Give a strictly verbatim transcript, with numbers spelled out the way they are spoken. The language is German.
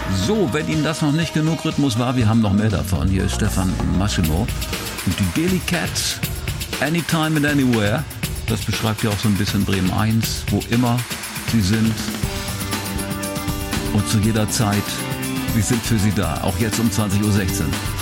So, wenn Ihnen das noch nicht genug Rhythmus war, wir haben noch mehr davon. Hier ist Stefan Maschimo und die Daily Cats, Anytime and Anywhere. Das beschreibt ja auch so ein bisschen Bremen eins, wo immer Sie sind und zu jeder Zeit. Sie sind für Sie da, auch jetzt um zwanzig Uhr sechzehn.